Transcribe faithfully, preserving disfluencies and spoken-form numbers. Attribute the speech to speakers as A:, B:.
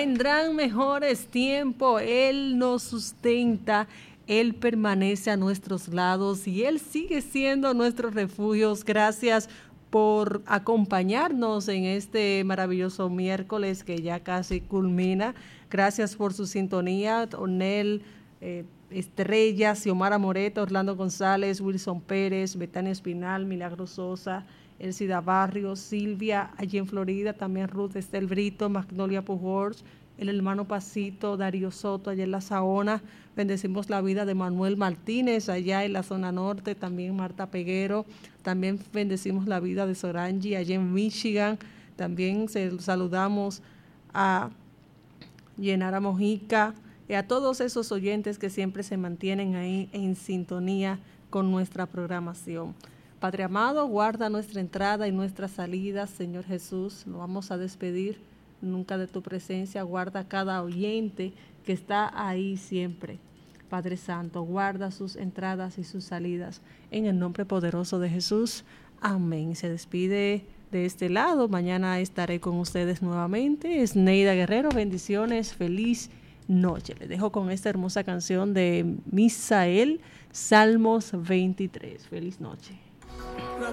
A: vendrán mejores tiempos. Él nos sustenta, Él permanece a nuestros lados y Él sigue siendo nuestro refugio. Gracias por acompañarnos en este maravilloso miércoles que ya casi culmina. Gracias por su sintonía, Onel, eh, Estrella, Xiomara Moreta, Orlando González, Wilson Pérez, Betania Espinal, Milagro Sosa, Elcida Barrios, Silvia, allí en Florida, también Ruth Estel Brito, Magnolia Pujols, el hermano Pasito, Darío Soto, allá en La Saona. Bendecimos la vida de Manuel Martínez, allá en la zona norte, también Marta Peguero. También bendecimos la vida de Sorangi, allá en Michigan. También se, saludamos a Yenara Mojica y a todos esos oyentes que siempre se mantienen ahí en sintonía con nuestra programación. Padre amado, guarda nuestra entrada y nuestra salida, Señor Jesús. Nos vamos a despedir nunca de tu presencia. Guarda a cada oyente que está ahí siempre. Padre Santo, guarda sus entradas y sus salidas. En el nombre poderoso de Jesús. Amén. Se despide de este lado. Mañana estaré con ustedes nuevamente. Es Neida Guerrero. Bendiciones. Feliz noche. Les dejo con esta hermosa canción de Misael, Salmos veintitrés. Feliz noche.